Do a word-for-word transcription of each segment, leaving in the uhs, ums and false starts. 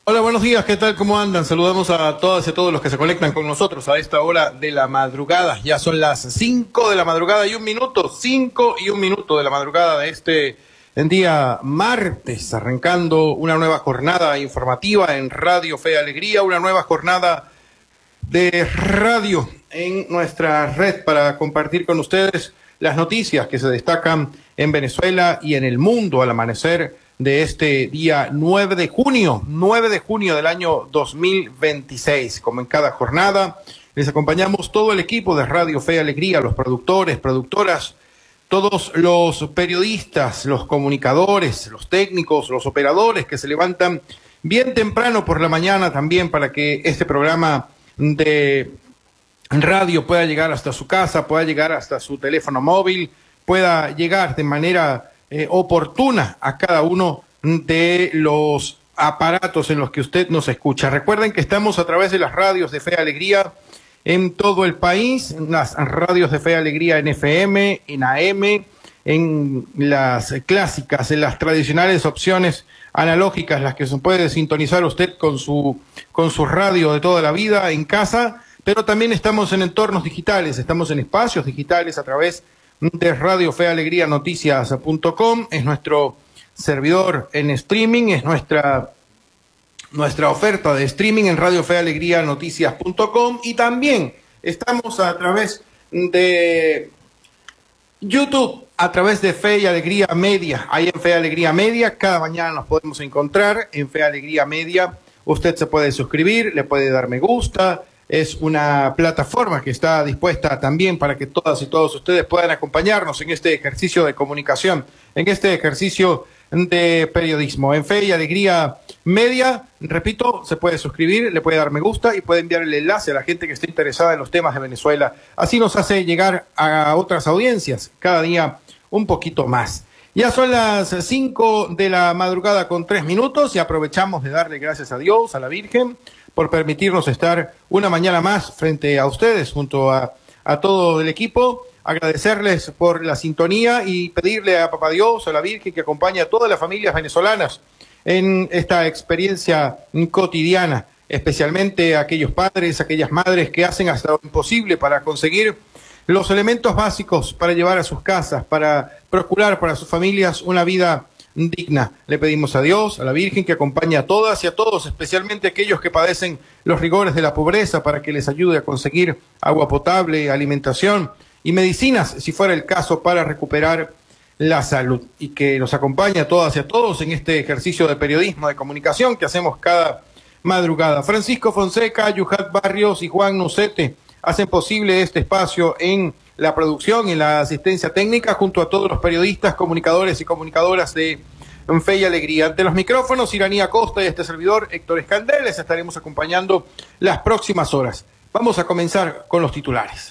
Hola, buenos días, ¿qué tal? ¿Cómo andan? Saludamos a todas y a todos los que se conectan con nosotros a esta hora de la madrugada. Ya son las cinco de la madrugada y un minuto, cinco y un minuto de la madrugada de este día martes, arrancando una nueva jornada informativa en Radio Fe y Alegría, una nueva jornada de radio en nuestra red para compartir con ustedes las noticias que se destacan en Venezuela y en el mundo al amanecer de este día nueve de junio, nueve de junio del año dos mil veintiséis. Como en cada jornada, les acompañamos todo el equipo de Radio Fe y Alegría, los productores, productoras, todos los periodistas, los comunicadores, los técnicos, los operadores que se levantan bien temprano por la mañana también para que este programa de radio pueda llegar hasta su casa, pueda llegar hasta su teléfono móvil, pueda llegar de manera Eh, oportuna a cada uno de los aparatos en los que usted nos escucha. Recuerden que estamos a través de las radios de Fe y Alegría en todo el país, en las radios de Fe y Alegría en F M, en A M, en las clásicas, en las tradicionales opciones analógicas, las que se puede sintonizar usted con su, con su radio de toda la vida en casa, pero también estamos en entornos digitales, estamos en espacios digitales a través de Radio Fe Alegría Noticias punto com, es nuestro servidor en streaming, es nuestra, nuestra oferta de streaming en Radio Fe Alegría Noticias punto com, y también estamos a través de YouTube, a través de Fe y Alegría Media, ahí en Fe y Alegría Media, cada mañana nos podemos encontrar en Fe y Alegría Media, usted se puede suscribir, le puede dar me gusta. Es una plataforma que está dispuesta también para que todas y todos ustedes puedan acompañarnos en este ejercicio de comunicación, en este ejercicio de periodismo. En Fe y Alegría Media, repito, se puede suscribir, le puede dar me gusta y puede enviar el enlace a la gente que esté interesada en los temas de Venezuela. Así nos hace llegar a otras audiencias, cada día un poquito más. Ya son las cinco de la madrugada con tres minutos y aprovechamos de darle gracias a Dios, a la Virgen, por permitirnos estar una mañana más frente a ustedes, junto a, a todo el equipo, agradecerles por la sintonía y pedirle a Papá Dios, a la Virgen, que acompañe a todas las familias venezolanas en esta experiencia cotidiana, especialmente a aquellos padres, aquellas madres que hacen hasta lo imposible para conseguir los elementos básicos para llevar a sus casas, para procurar para sus familias una vida digna. Le pedimos a Dios, a la Virgen, que acompañe a todas y a todos, especialmente a aquellos que padecen los rigores de la pobreza, para que les ayude a conseguir agua potable, alimentación y medicinas, si fuera el caso, para recuperar la salud. Y que nos acompañe a todas y a todos en este ejercicio de periodismo, de comunicación que hacemos cada madrugada. Francisco Fonseca, Yuhat Barrios y Juan Nucete hacen posible este espacio en la producción y la asistencia técnica, junto a todos los periodistas, comunicadores y comunicadoras de Fe y Alegría. Ante los micrófonos, Iranía Costa y este servidor, Héctor Escandel, les estaremos acompañando las próximas horas. Vamos a comenzar con los titulares.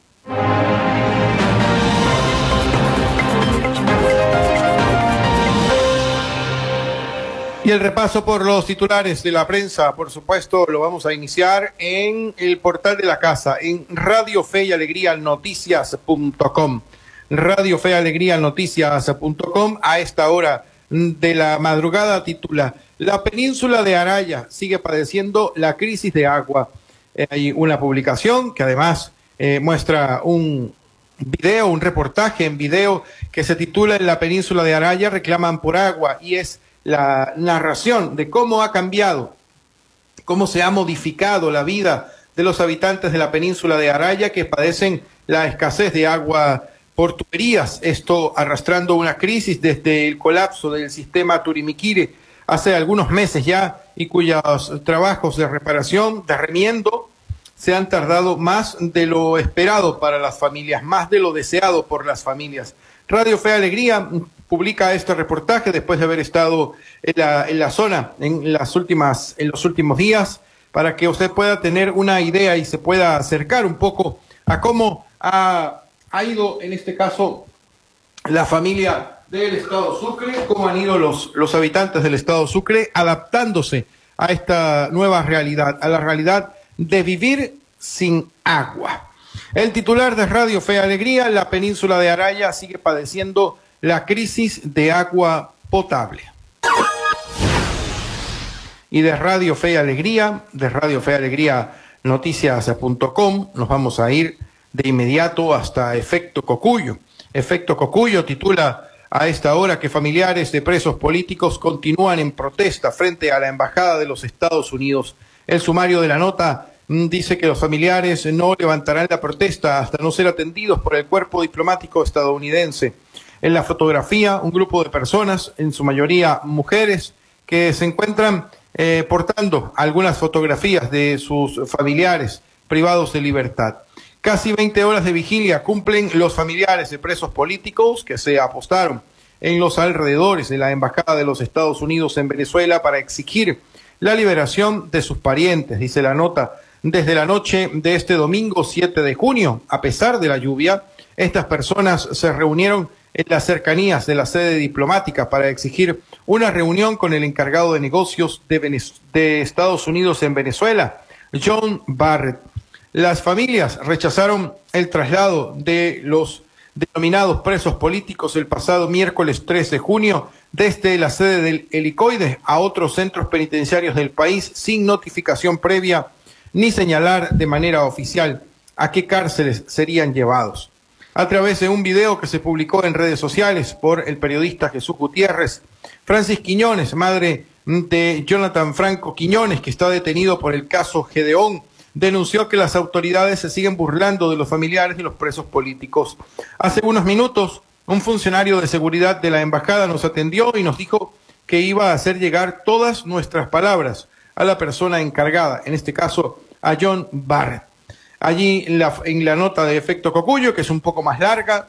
Y el repaso por los titulares de la prensa, por supuesto, lo vamos a iniciar en el portal de la casa, en Radio Fe y Alegría Noticias punto com. Radio Fe y Alegría Noticias punto com, a esta hora de la madrugada, titula: La península de Araya sigue padeciendo la crisis de agua. Eh, hay una publicación que además eh, muestra un video, un reportaje en video que se titula: En la península de Araya reclaman por agua, y es la narración de cómo ha cambiado, cómo se ha modificado la vida de los habitantes de la península de Araya, que padecen la escasez de agua por tuberías, esto arrastrando una crisis desde el colapso del sistema Turimiquire hace algunos meses ya, y cuyos trabajos de reparación, de remiendo, se han tardado más de lo esperado para las familias, más de lo deseado por las familias. Radio Fe Alegría publica este reportaje después de haber estado en la, en la zona en las últimas, en los últimos días, para que usted pueda tener una idea y se pueda acercar un poco a cómo ha, ha ido, en este caso, la familia del Estado Sucre, cómo han ido los, los habitantes del Estado Sucre adaptándose a esta nueva realidad, a la realidad de vivir sin agua. El titular de Radio Fe Alegría: la península de Araya sigue padeciendo la crisis de agua potable. Y de Radio Fe y Alegría, de Radio Fe y Alegría Noticias punto com, nos vamos a ir de inmediato hasta Efecto Cocuyo. Efecto Cocuyo titula a esta hora que familiares de presos políticos continúan en protesta frente a la Embajada de los Estados Unidos. El sumario de la nota dice que los familiares no levantarán la protesta hasta no ser atendidos por el cuerpo diplomático estadounidense. En la fotografía, un grupo de personas, en su mayoría mujeres, que se encuentran eh, portando algunas fotografías de sus familiares privados de libertad. Casi veinte horas de vigilia cumplen los familiares de presos políticos que se apostaron en los alrededores de la Embajada de los Estados Unidos en Venezuela para exigir la liberación de sus parientes, dice la nota. Desde la noche de este domingo siete de junio, a pesar de la lluvia, estas personas se reunieron en las cercanías de la sede diplomática para exigir una reunión con el encargado de negocios de, Venez- de Estados Unidos en Venezuela, John Barrett. Las familias rechazaron el traslado de los denominados presos políticos el pasado miércoles tres de junio desde la sede del Helicoide a otros centros penitenciarios del país sin notificación previa ni señalar de manera oficial a qué cárceles serían llevados. A través de un video que se publicó en redes sociales por el periodista Jesús Gutiérrez, Francis Quiñones, madre de Jonathan Franco Quiñones, que está detenido por el caso Gedeón, denunció que las autoridades se siguen burlando de los familiares de los presos políticos. Hace unos minutos, un funcionario de seguridad de la embajada nos atendió y nos dijo que iba a hacer llegar todas nuestras palabras a la persona encargada, en este caso a John Barrett. Allí en la, en la nota de Efecto Cocuyo, que es un poco más larga,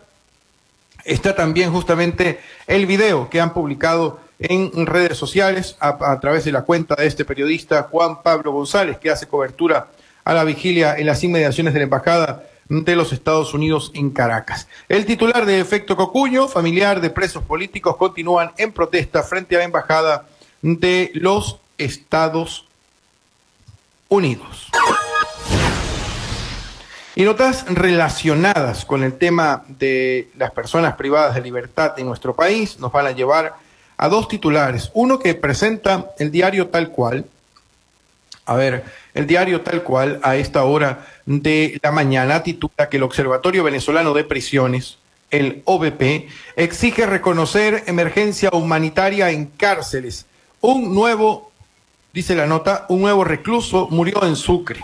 está también justamente el video que han publicado en redes sociales a, a través de la cuenta de este periodista Juan Pablo González, que hace cobertura a la vigilia en las inmediaciones de la Embajada de los Estados Unidos en Caracas. El titular de Efecto Cocuyo, familiar de presos políticos, continúan en protesta frente a la Embajada de los Estados Unidos. Y notas relacionadas con el tema de las personas privadas de libertad en nuestro país nos van a llevar a dos titulares. Uno que presenta el diario Tal Cual. A ver, el diario Tal Cual a esta hora de la mañana titula que el Observatorio Venezolano de Prisiones, el O V P, exige reconocer emergencia humanitaria en cárceles. Un nuevo, dice la nota, un nuevo recluso murió en Sucre.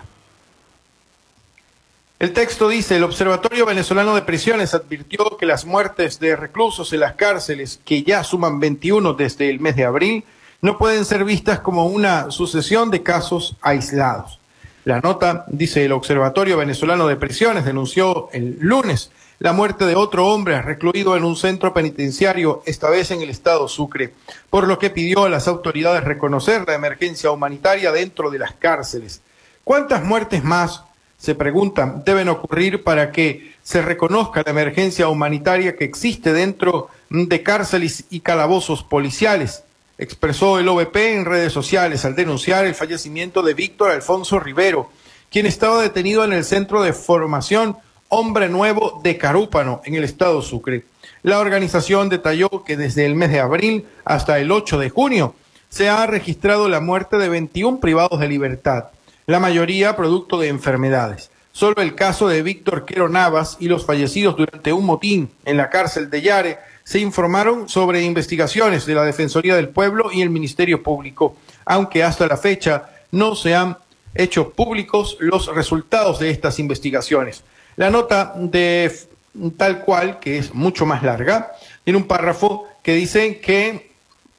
El texto dice, el Observatorio Venezolano de Prisiones advirtió que las muertes de reclusos en las cárceles, que ya suman veintiuno desde el mes de abril, no pueden ser vistas como una sucesión de casos aislados. La nota dice, el Observatorio Venezolano de Prisiones denunció el lunes la muerte de otro hombre recluido en un centro penitenciario, esta vez en el estado Sucre, por lo que pidió a las autoridades reconocer la emergencia humanitaria dentro de las cárceles. ¿Cuántas muertes más, se preguntan, deben ocurrir para que se reconozca la emergencia humanitaria que existe dentro de cárceles y calabozos policiales? Expresó el O V P en redes sociales al denunciar el fallecimiento de Víctor Alfonso Rivero, quien estaba detenido en el centro de formación Hombre Nuevo de Carúpano, en el estado Sucre. La organización detalló que desde el mes de abril hasta el ocho de junio se ha registrado la muerte de veintiún privados de libertad, la mayoría producto de enfermedades. Solo el caso de Víctor Quero Navas y los fallecidos durante un motín en la cárcel de Yare se informaron sobre investigaciones de la Defensoría del Pueblo y el Ministerio Público, aunque hasta la fecha no se han hecho públicos los resultados de estas investigaciones. La nota de Tal Cual, que es mucho más larga, tiene un párrafo que dice que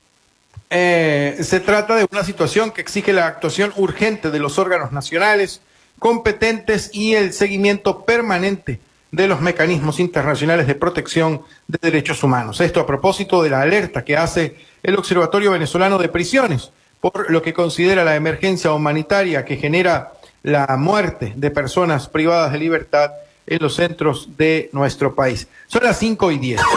eh, se trata de una situación que exige la actuación urgente de los órganos nacionales competentes y el seguimiento permanente de los mecanismos internacionales de protección de derechos humanos. Esto a propósito de la alerta que hace el Observatorio Venezolano de Prisiones por lo que considera la emergencia humanitaria que genera la muerte de personas privadas de libertad en los centros de nuestro país. Son las cinco y diez.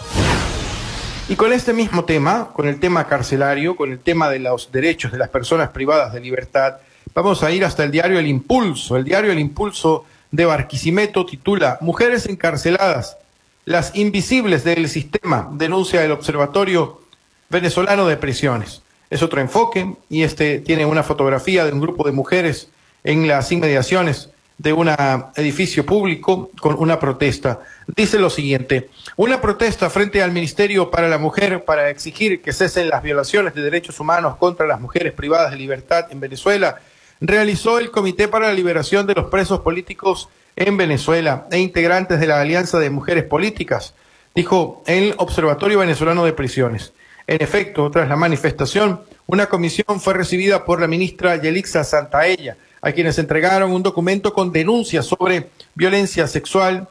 Y con este mismo tema, con el tema carcelario, con el tema de los derechos de las personas privadas de libertad, vamos a ir hasta el diario El Impulso. El diario El Impulso de Barquisimeto titula Mujeres encarceladas, las invisibles del sistema, denuncia el Observatorio Venezolano de Prisiones. es otro enfoque y este tiene una fotografía de un grupo de mujeres en las inmediaciones de un edificio público con una protesta. Dice lo siguiente: una protesta frente al Ministerio para la Mujer para exigir que cesen las violaciones de derechos humanos contra las mujeres privadas de libertad en Venezuela realizó el Comité para la Liberación de los Presos Políticos en Venezuela e integrantes de la Alianza de Mujeres Políticas, dijo el Observatorio Venezolano de Prisiones. En efecto, tras la manifestación, una comisión fue recibida por la ministra Yelixa Santaella, a quienes entregaron un documento con denuncias sobre violencia sexual,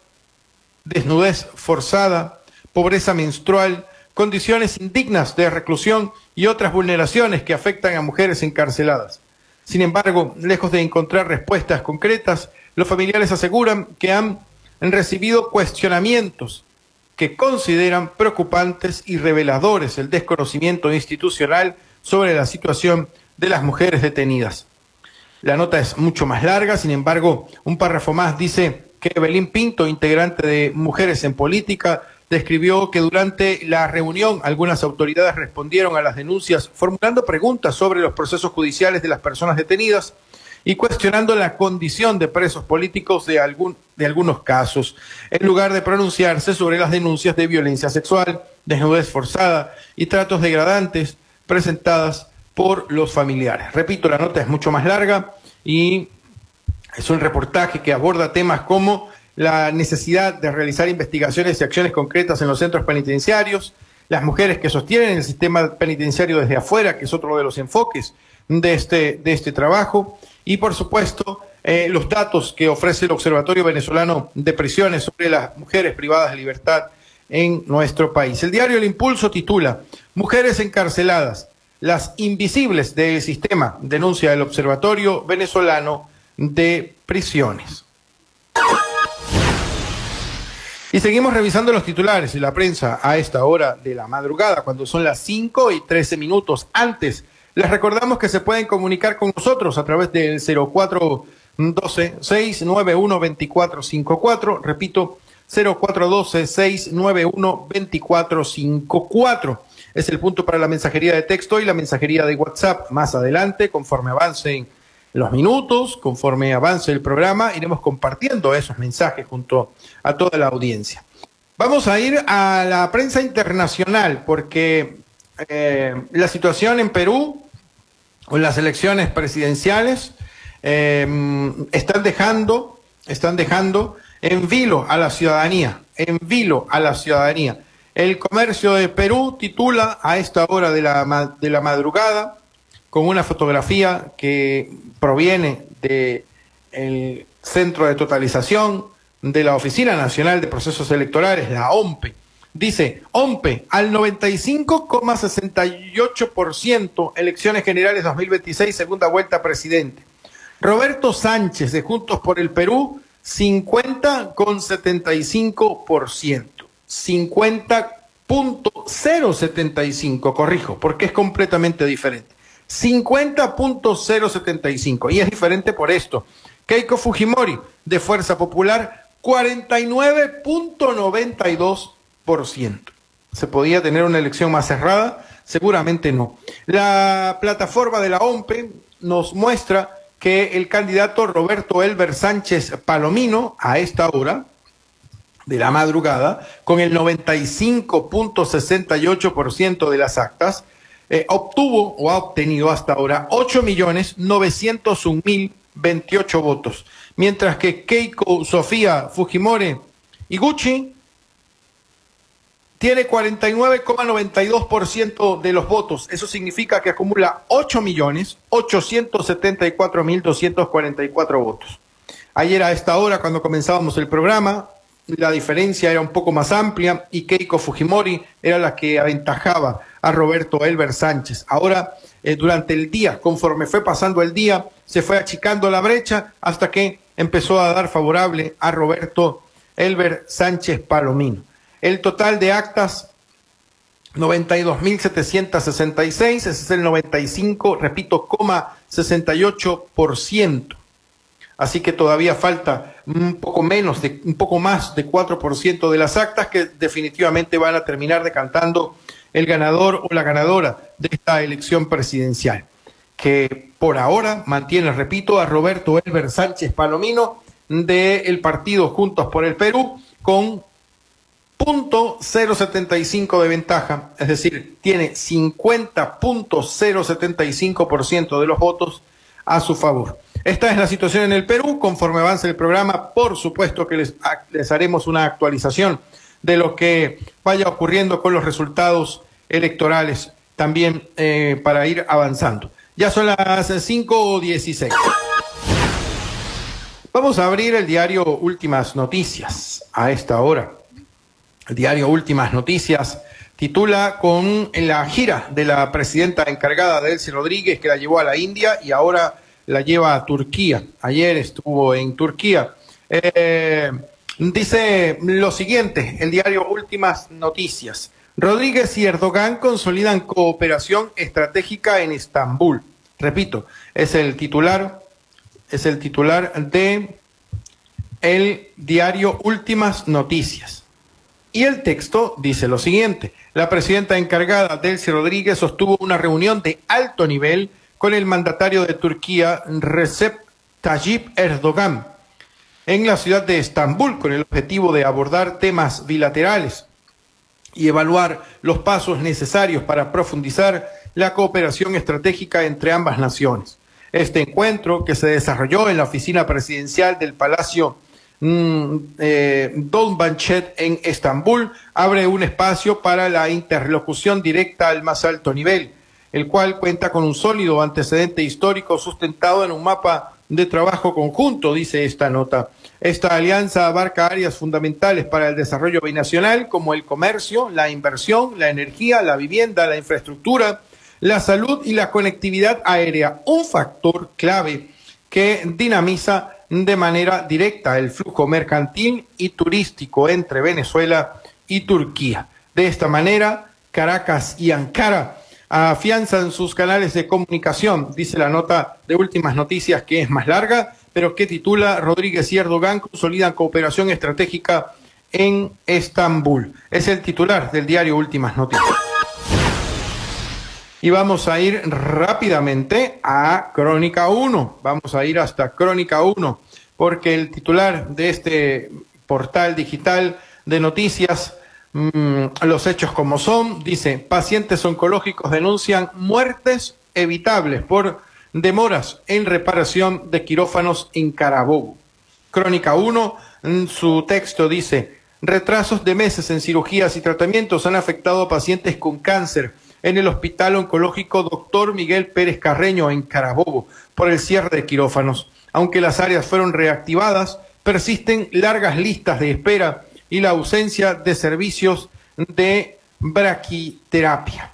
desnudez forzada, pobreza menstrual, condiciones indignas de reclusión y otras vulneraciones que afectan a mujeres encarceladas. Sin embargo, lejos de encontrar respuestas concretas, los familiares aseguran que han recibido cuestionamientos que consideran preocupantes y reveladores el desconocimiento institucional sobre la situación de las mujeres detenidas. La nota es mucho más larga, sin embargo, un párrafo más dice que Evelyn Pinto, integrante de Mujeres en Política, describió que durante la reunión algunas autoridades respondieron a las denuncias formulando preguntas sobre los procesos judiciales de las personas detenidas y cuestionando la condición de presos políticos de, algún, de algunos casos, en lugar de pronunciarse sobre las denuncias de violencia sexual, desnudez forzada y tratos degradantes presentadas por los familiares. Repito, la nota es mucho más larga y es un reportaje que aborda temas como la necesidad de realizar investigaciones y acciones concretas en los centros penitenciarios, las mujeres que sostienen el sistema penitenciario desde afuera, que es otro de los enfoques de este, de este trabajo, y por supuesto eh, los datos que ofrece el Observatorio Venezolano de Prisiones sobre las mujeres privadas de libertad en nuestro país. El diario El Impulso titula: Mujeres encarceladas, las invisibles del sistema, denuncia el Observatorio Venezolano de Prisiones. Y seguimos revisando los titulares y la prensa a esta hora de la madrugada, cuando son las cinco y trece minutos. Antes, les recordamos que se pueden comunicar con nosotros a través del cero cuatro uno dos, seis nueve uno, dos cuatro cinco cuatro. Repito, cero cuatro uno dos, seis nueve uno, dos cuatro cinco cuatro. Es el punto para la mensajería de texto y la mensajería de WhatsApp. Más adelante, conforme avancen los minutos, conforme avance el programa, iremos compartiendo esos mensajes junto a toda la audiencia. Vamos a ir a la prensa internacional porque eh, la situación en Perú con las elecciones presidenciales eh, están dejando, están dejando en vilo a la ciudadanía, en vilo a la ciudadanía. El Comercio de Perú titula a esta hora de la, de la madrugada con una fotografía que proviene del Centro de Totalización de la Oficina Nacional de Procesos Electorales, la O M P E. Dice, O M P E al noventa y cinco coma sesenta y ocho por ciento, elecciones generales dos mil veintiséis, segunda vuelta presidente. Roberto Sánchez de Juntos por el Perú, cincuenta coma setenta y cinco por ciento. cincuenta punto cero setenta y cinco, corrijo, porque es completamente diferente. cincuenta punto cero setenta y cinco, y es diferente por esto. Keiko Fujimori, de Fuerza Popular, cuarenta y nueve punto noventa y dos por ciento. ¿Se podía tener una elección más cerrada? Seguramente no. La plataforma de la O M P E nos muestra que el candidato Roberto Elber Sánchez Palomino, a esta hora de la madrugada, con el noventa y cinco punto sesenta y ocho por ciento de las actas, eh, obtuvo o ha obtenido hasta ahora ocho millones novecientos un mil veintiocho votos, mientras que Keiko Sofía Fujimori Iguchi tiene cuarenta y nueve coma noventa y dos por ciento de los votos. Eso significa que acumula ocho millones ochocientos setenta y cuatro mil doscientos cuarenta y cuatro votos. Ayer a esta hora, cuando comenzábamos el programa, la diferencia era un poco más amplia y Keiko Fujimori era la que aventajaba a Roberto Elber Sánchez. Ahora, eh, durante el día, conforme fue pasando el día, se fue achicando la brecha hasta que empezó a dar favorable a Roberto Elber Sánchez Palomino. El total de actas, noventa y dos mil setecientos sesenta y seis, ese es el noventa y cinco, repito, coma sesenta y ocho por ciento. Así que todavía falta un poco menos, de, un poco más de cuatro por ciento de las actas que definitivamente van a terminar decantando el ganador o la ganadora de esta elección presidencial, que por ahora mantiene, repito, a Roberto Elber Sánchez Palomino del partido Juntos por el Perú con punto cero setenta y cinco de ventaja, es decir, tiene cincuenta punto cero setenta y cinco por ciento de los votos a su favor. Esta es la situación en el Perú. Conforme avance el programa, por supuesto que les, les haremos una actualización de lo que vaya ocurriendo con los resultados electorales también eh, para ir avanzando. Ya son las cinco dieciséis. Vamos a abrir el diario Últimas Noticias a esta hora. El diario Últimas Noticias titula con la gira de la presidenta encargada, Delcy Rodríguez, que la llevó a la India y ahora la lleva a Turquía. Ayer estuvo en Turquía. Eh, dice lo siguiente, el diario Últimas Noticias. Rodríguez y Erdogan consolidan cooperación estratégica en Estambul. Repito, es el titular, es el titular de el diario Últimas Noticias. Y el texto dice lo siguiente: la presidenta encargada, Delcy Rodríguez, sostuvo una reunión de alto nivel con el mandatario de Turquía, Recep Tayyip Erdogan, en la ciudad de Estambul, con el objetivo de abordar temas bilaterales y evaluar los pasos necesarios para profundizar la cooperación estratégica entre ambas naciones. Este encuentro, que se desarrolló en la oficina presidencial del Palacio mm, eh, Dolmabahçe en Estambul, abre un espacio para la interlocución directa al más alto nivel, el cual cuenta con un sólido antecedente histórico sustentado en un mapa de trabajo conjunto, dice esta nota. Esta alianza abarca áreas fundamentales para el desarrollo binacional, como el comercio, la inversión, la energía, la vivienda, la infraestructura, la salud y la conectividad aérea, un factor clave que dinamiza de manera directa el flujo mercantil y turístico entre Venezuela y Turquía. De esta manera, Caracas y Ankara afianzan sus canales de comunicación, dice la nota de Últimas Noticias, que es más larga, pero que titula Rodríguez y Erdogan consolidan cooperación estratégica en Estambul. Es el titular del diario Últimas Noticias. Y vamos a ir rápidamente a Crónica uno. Vamos a ir hasta Crónica uno, porque el titular de este portal digital de noticias, mmm, los hechos como son, dice: pacientes oncológicos denuncian muertes evitables por demoras en reparación de quirófanos en Carabobo. Crónica uno, en su texto dice: retrasos de meses en cirugías y tratamientos han afectado a pacientes con cáncer en el Hospital Oncológico Doctor Miguel Pérez Carreño en Carabobo por el cierre de quirófanos. Aunque las áreas fueron reactivadas, persisten largas listas de espera y la ausencia de servicios de braquiterapia.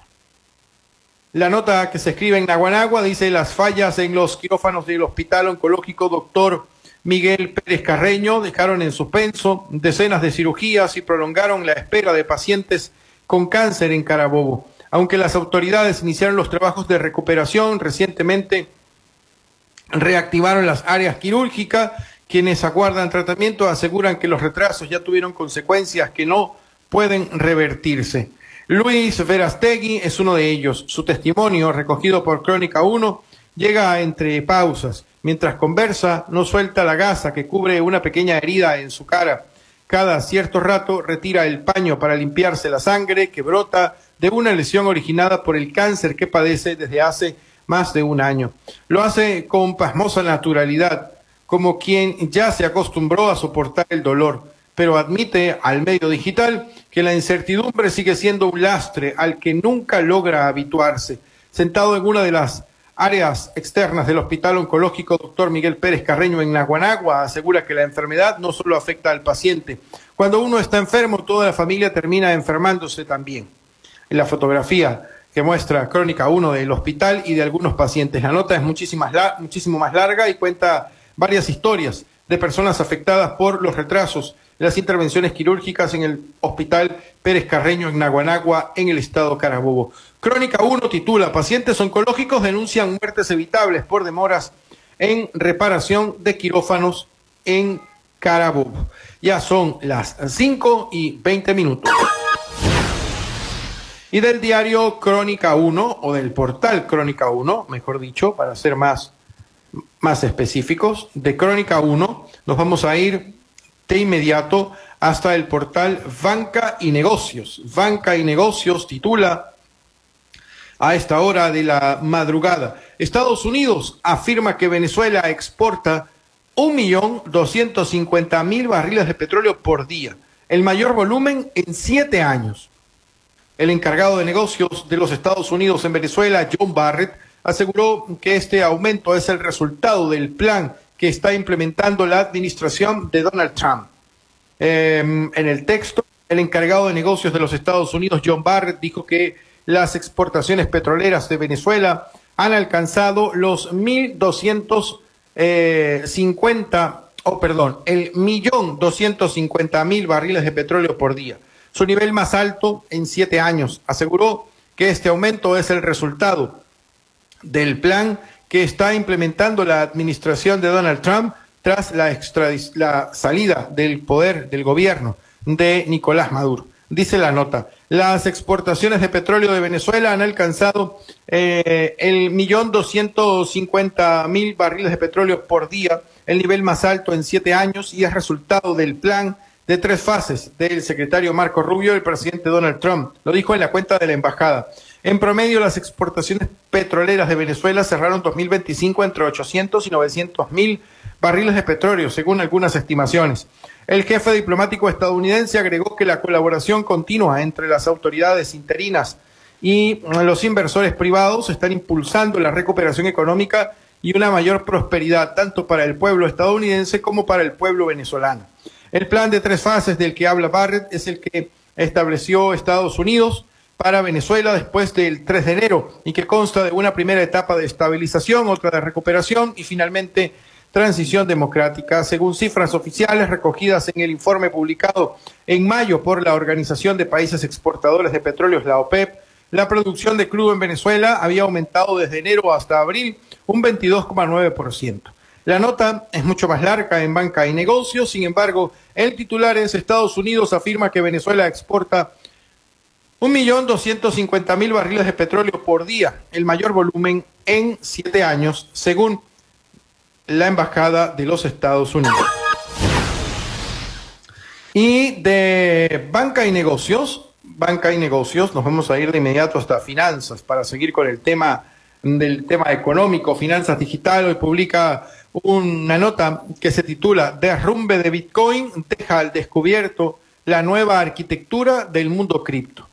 La nota que se escribe en Naguanagua dice: las fallas en los quirófanos del Hospital Oncológico Doctor Miguel Pérez Carreño dejaron en suspenso decenas de cirugías y prolongaron la espera de pacientes con cáncer en Carabobo. Aunque las autoridades iniciaron los trabajos de recuperación, recientemente reactivaron las áreas quirúrgicas. Quienes aguardan tratamiento aseguran que los retrasos ya tuvieron consecuencias que no pueden revertirse. Luis Verastegui es uno de ellos. Su testimonio, recogido por Crónica uno, llega entre pausas. Mientras conversa, no suelta la gasa que cubre una pequeña herida en su cara. Cada cierto rato retira el paño para limpiarse la sangre que brota de una lesión originada por el cáncer que padece desde hace más de un año. Lo hace con pasmosa naturalidad, como quien ya se acostumbró a soportar el dolor, pero admite al medio digital que la incertidumbre sigue siendo un lastre al que nunca logra habituarse. Sentado en una de las áreas externas del Hospital Oncológico Doctor Miguel Pérez Carreño en Naguanagua, asegura que la enfermedad no solo afecta al paciente. Cuando uno está enfermo, toda la familia termina enfermándose también. En la fotografía que muestra Crónica uno del hospital y de algunos pacientes. La nota es muchísimo más, muchísimo más larga y cuenta varias historias de personas afectadas por los retrasos de las intervenciones quirúrgicas en el Hospital Pérez Carreño en Naguanagua, en el estado Carabobo. Crónica uno titula: pacientes oncológicos denuncian muertes evitables por demoras en reparación de quirófanos en Carabobo. Ya son las cinco y veinte minutos. y del diario Crónica uno, o del portal Crónica uno, mejor dicho, para ser más, más específicos, de Crónica uno, nos vamos a ir de inmediato hasta el portal Banca y Negocios. Banca y Negocios titula a esta hora de la madrugada: Estados Unidos afirma que Venezuela exporta un millón doscientos cincuenta mil barriles de petróleo por día, el mayor volumen en siete años. El encargado de negocios de los Estados Unidos en Venezuela, John Barrett, aseguró que este aumento es el resultado del plan que está implementando la administración de Donald Trump. Eh, en el texto, el encargado de negocios de los Estados Unidos, John Barrett, dijo que las exportaciones petroleras de Venezuela han alcanzado los mil doscientos cincuenta, oh, perdón, el millón doscientos cincuenta mil barriles de petróleo por día, su nivel más alto en siete años. Aseguró que este aumento es el resultado del plan que está implementando la administración de Donald Trump tras la, extradis- la salida del poder del gobierno de Nicolás Maduro. Dice la nota: las exportaciones de petróleo de Venezuela han alcanzado eh, el millón doscientos cincuenta mil barriles de petróleo por día, el nivel más alto en siete años, y es resultado del plan de tres fases del secretario Marco Rubio y el presidente Donald Trump. Lo dijo en la cuenta de la embajada. En promedio, las exportaciones petroleras de Venezuela cerraron dos mil veinticinco entre ochocientos y novecientos mil barriles de petróleo, según algunas estimaciones. El jefe diplomático estadounidense agregó que la colaboración continua entre las autoridades interinas y los inversores privados están impulsando la recuperación económica y una mayor prosperidad, tanto para el pueblo estadounidense como para el pueblo venezolano. El plan de tres fases del que habla Barrett es el que estableció Estados Unidos para Venezuela después del tres de enero y que consta de una primera etapa de estabilización, otra de recuperación y finalmente transición democrática. Según cifras oficiales recogidas en el informe publicado en mayo por la Organización de Países Exportadores de Petróleos, la OPEP, la producción de crudo en Venezuela había aumentado desde enero hasta abril un veintidós coma nueve por ciento. La nota es mucho más larga en Banca y Negocios, sin embargo, el titular es: Estados Unidos afirma que Venezuela exporta un millón doscientos cincuenta mil barriles de petróleo por día, el mayor volumen en siete años, según la Embajada de los Estados Unidos. Y de Banca y Negocios, Banca y Negocios, nos vamos a ir de inmediato hasta Finanzas para seguir con el tema del tema económico. Finanzas Digital hoy publica una nota que se titula Derrumbe de Bitcoin deja al descubierto la nueva arquitectura del mundo cripto.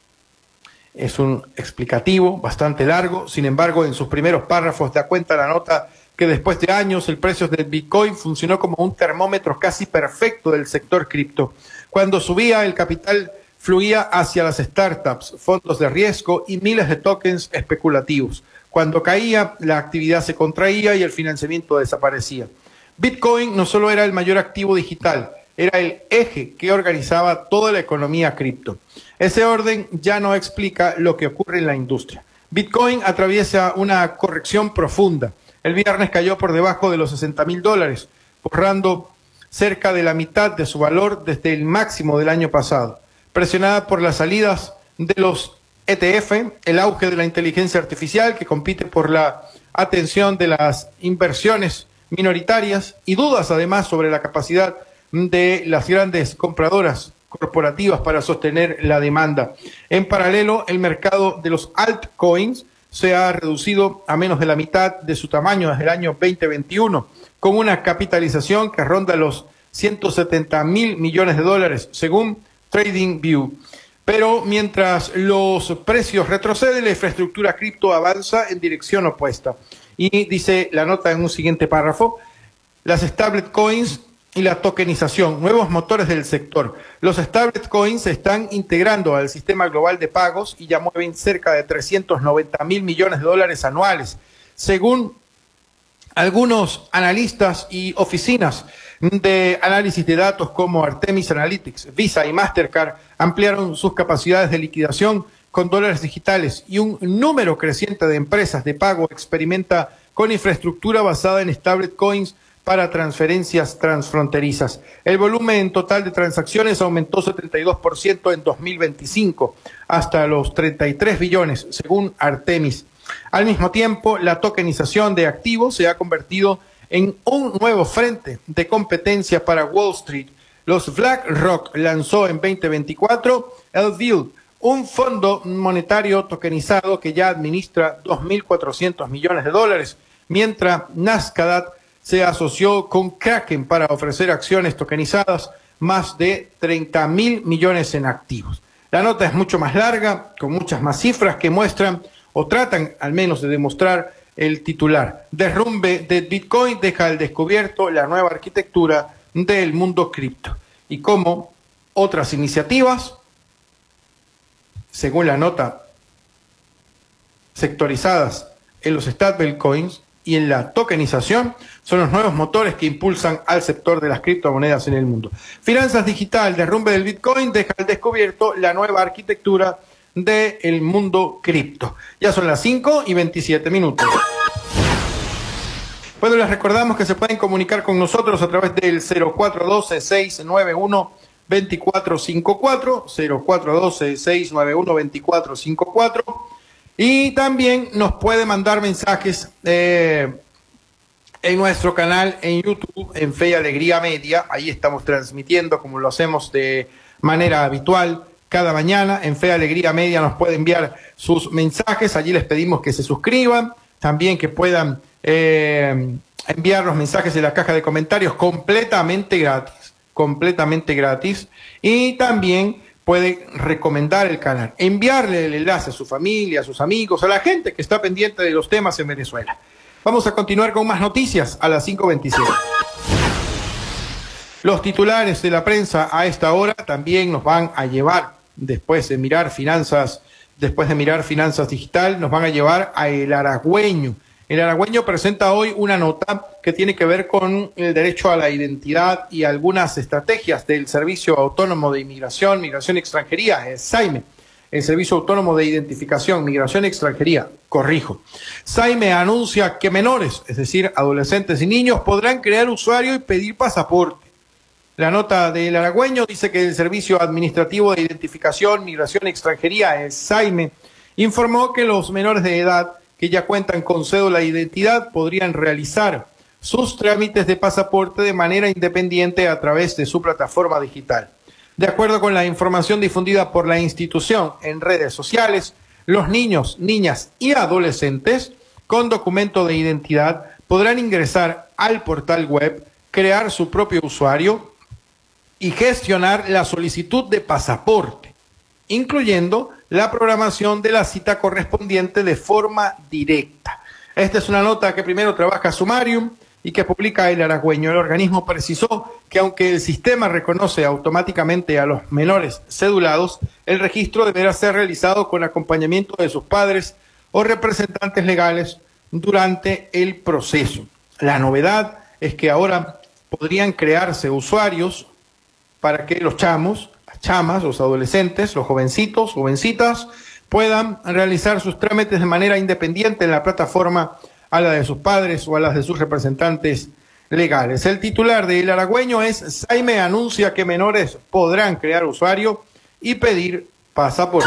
Es un explicativo bastante largo, sin embargo, en sus primeros párrafos da cuenta la nota que después de años el precio del Bitcoin funcionó como un termómetro casi perfecto del sector cripto. Cuando subía, el capital fluía hacia las startups, fondos de riesgo y miles de tokens especulativos. Cuando caía, la actividad se contraía y el financiamiento desaparecía. Bitcoin no solo era el mayor activo digital, era el eje que organizaba toda la economía cripto. Ese orden ya no explica lo que ocurre en la industria. Bitcoin atraviesa una corrección profunda. El viernes cayó por debajo de los sesenta mil dólares, borrando cerca de la mitad de su valor desde el máximo del año pasado. Presionada por las salidas de los E T F, el auge de la inteligencia artificial que compite por la atención de las inversiones minoritarias y dudas además sobre la capacidad de las grandes compradoras corporativas para sostener la demanda. En paralelo, el mercado de los altcoins se ha reducido a menos de la mitad de su tamaño desde el año veinte veintiuno, con una capitalización que ronda los ciento setenta mil millones de dólares, según TradingView. Pero mientras los precios retroceden, la infraestructura cripto avanza en dirección opuesta. Y dice la nota en un siguiente párrafo: las stablecoins y la tokenización, nuevos motores del sector. Los stablecoins se están integrando al sistema global de pagos y ya mueven cerca de trescientos noventa mil millones de dólares anuales, según algunos analistas y oficinas de análisis de datos como Artemis Analytics. Visa y Mastercard ampliaron sus capacidades de liquidación con dólares digitales y un número creciente de empresas de pago experimenta con infraestructura basada en stablecoins para transferencias transfronterizas. El volumen total de transacciones aumentó setenta y dos por ciento en dos mil veinticinco, hasta los treinta y tres billones, según Artemis. Al mismo tiempo, la tokenización de activos se ha convertido en un nuevo frente de competencia para Wall Street. Los BlackRock lanzó en veinte veinticuatro el V I L, un fondo monetario tokenizado que ya administra dos mil cuatrocientos millones de dólares, mientras Nasdaq se asoció con Kraken para ofrecer acciones tokenizadas, más de treinta mil millones en activos. La nota es mucho más larga, con muchas más cifras que muestran, o tratan al menos de demostrar, el titular. Derrumbe de Bitcoin deja al descubierto la nueva arquitectura del mundo cripto. Y cómo otras iniciativas, según la nota, sectorizadas en los stablecoins y en la tokenización, son los nuevos motores que impulsan al sector de las criptomonedas en el mundo. Finanzas digital, derrumbe del Bitcoin deja al descubierto la nueva arquitectura del mundo cripto. Ya son las cinco y veintisiete minutos. Bueno, les recordamos que se pueden comunicar con nosotros a través del cero cuatro uno dos, seis nueve uno, dos cuatro cinco cuatro, cero cuatro uno dos, seis nueve uno, dos cuatro cinco cuatro, y también nos puede mandar mensajes eh, en nuestro canal en YouTube, en Fe y Alegría Media. Ahí estamos transmitiendo como lo hacemos de manera habitual cada mañana. En Fe y Alegría Media nos puede enviar sus mensajes, allí les pedimos que se suscriban, también que puedan Eh, enviar los mensajes en la caja de comentarios completamente gratis, completamente gratis, y también puede recomendar el canal, enviarle el enlace a su familia, a sus amigos, a la gente que está pendiente de los temas en Venezuela. Vamos a continuar con más noticias a las cinco veintisiete. Los titulares de la prensa a esta hora también nos van a llevar, después de mirar finanzas, después de mirar finanzas digital, nos van a llevar a El Aragüeño. El Aragüeño presenta hoy una nota que tiene que ver con el derecho a la identidad y algunas estrategias del Servicio Autónomo de Inmigración, Migración y Extranjería, el SAIME, el Servicio Autónomo de Identificación, Migración y Extranjería, corrijo. SAIME anuncia que menores, es decir, adolescentes y niños, podrán crear usuario y pedir pasaporte. La nota del Aragüeño dice que el Servicio Administrativo de Identificación, Migración y Extranjería, el SAIME, informó que los menores de edad que ya cuentan con cédula de identidad podrían realizar sus trámites de pasaporte de manera independiente a través de su plataforma digital. De acuerdo con la información difundida por la institución en redes sociales, los niños, niñas y adolescentes con documento de identidad podrán ingresar al portal web, crear su propio usuario y gestionar la solicitud de pasaporte, incluyendo la programación de la cita correspondiente de forma directa. Esta es una nota que primero trabaja Sumarium y que publica El Aragüeño. El organismo precisó que aunque el sistema reconoce automáticamente a los menores cedulados, el registro deberá ser realizado con acompañamiento de sus padres o representantes legales durante el proceso. La novedad es que ahora podrían crearse usuarios para que los chamos, chamas, los adolescentes, los jovencitos, jovencitas, puedan realizar sus trámites de manera independiente en la plataforma a la de sus padres o a las de sus representantes legales. El titular de El Aragüeño es: SAIME anuncia que menores podrán crear usuario y pedir pasaporte.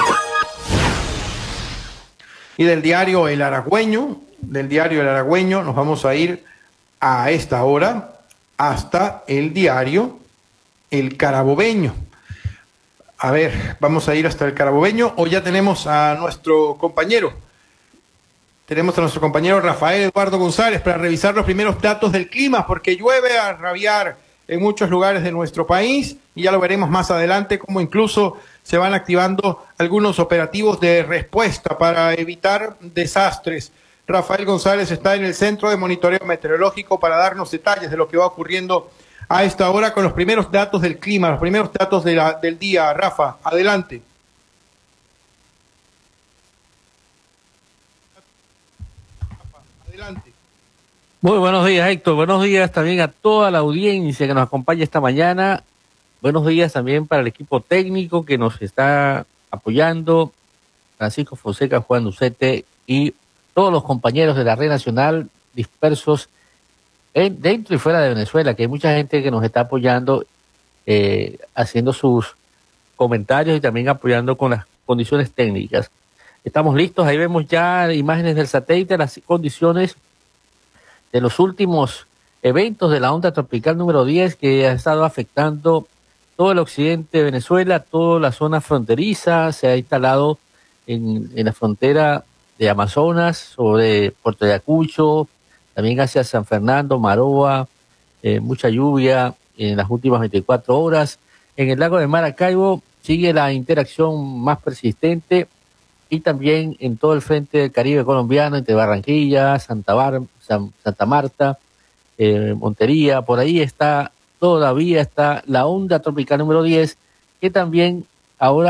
Y del diario El Aragüeño, del diario El Aragüeño, nos vamos a ir a esta hora hasta el diario El Carabobeño. A ver, vamos a ir hasta el Carabobeño, o ya tenemos a nuestro compañero. Tenemos a nuestro compañero Rafael Eduardo González para revisar los primeros datos del clima, porque llueve a rabiar en muchos lugares de nuestro país, y ya lo veremos más adelante, cómo incluso se van activando algunos operativos de respuesta para evitar desastres. Rafael González está en el Centro de Monitoreo Meteorológico para darnos detalles de lo que va ocurriendo a esta hora con los primeros datos del clima, los primeros datos de la, del día. Rafa, adelante. Adelante. Muy buenos días, Héctor. Buenos días también a toda la audiencia que nos acompaña esta mañana. Buenos días también para el equipo técnico que nos está apoyando, Francisco Fonseca, Juan Ducete y todos los compañeros de la Red Nacional dispersos en, dentro y fuera de Venezuela, que hay mucha gente que nos está apoyando, eh, haciendo sus comentarios y también apoyando con las condiciones técnicas. Estamos listos, ahí vemos ya imágenes del satélite, las condiciones de los últimos eventos de la onda tropical número diez que ha estado afectando todo el occidente de Venezuela, toda la zona fronteriza, se ha instalado en, en la frontera de Amazonas, sobre Puerto Ayacucho, también hacia San Fernando, Maroa, eh, mucha lluvia en las últimas veinticuatro horas. En el lago de Maracaibo sigue la interacción más persistente y también en todo el frente del Caribe colombiano, entre Barranquilla, Santa, Bar San, Santa Marta, eh, Montería, por ahí está, todavía está la onda tropical número diez, que también ahora